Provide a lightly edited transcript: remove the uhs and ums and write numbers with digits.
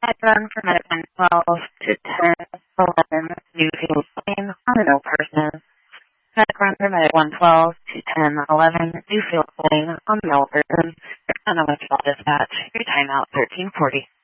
run for Medic 112 to 1011 Newfield Lane on the no person. Medic run for Medic 112 to 1011 Newfield Lane on the no person. Wichita Dispatch. Your timeout 1340.